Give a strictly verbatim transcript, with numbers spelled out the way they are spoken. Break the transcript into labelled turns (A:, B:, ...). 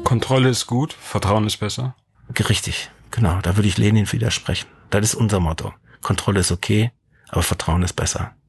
A: Kontrolle ist gut, Vertrauen ist besser?
B: Richtig, genau. Da würde ich Lenin widersprechen. Das ist unser Motto. Kontrolle ist okay, aber Vertrauen ist besser.